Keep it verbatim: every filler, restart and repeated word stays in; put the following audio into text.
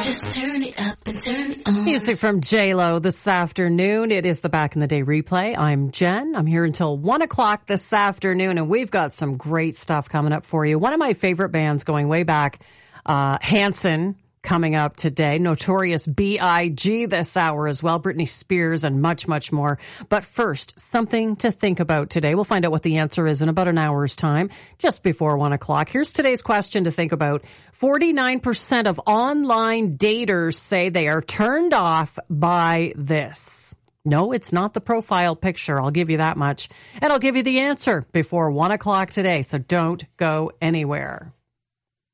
Just turn it up and turn it on. Music from J-Lo this afternoon. It is the Back in the Day replay. I'm Jen. I'm here until one o'clock this afternoon, and we've got some great stuff coming up for you. One of my favorite bands going way back, uh, Hanson, coming up today. Notorious B I G this hour as well. Britney Spears and much, much more. But first, something to think about today. We'll find out what the answer is in about an hour's time, just before one o'clock. Here's today's question to think about. forty-nine percent of online daters say they are turned off by this. No, it's not the profile picture. I'll give you that much. And I'll give you the answer before one o'clock today. So don't go anywhere.